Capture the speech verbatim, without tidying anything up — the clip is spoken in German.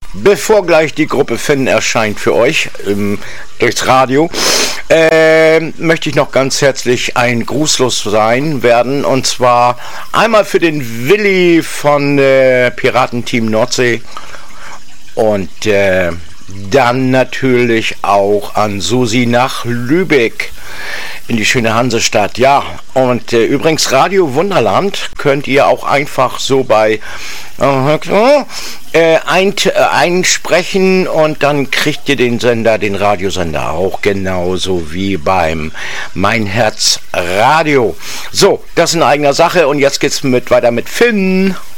bevor gleich die Gruppe Finn erscheint für euch ähm, durchs Radio, äh, möchte ich noch ganz herzlich ein Grußlos sein werden. Und zwar einmal für den Willi von äh, Piratenteam Nordsee und äh, dann natürlich auch an Susi nach Lübeck in die schöne Hansestadt. Ja, und äh, übrigens Radio Wunderland könnt ihr auch einfach so bei äh, ein, äh, einsprechen und dann kriegt ihr den Sender, den Radiosender auch genauso wie beim Mein Herz Radio. So, das ist in eigener Sache und jetzt geht's mit weiter mit Finn.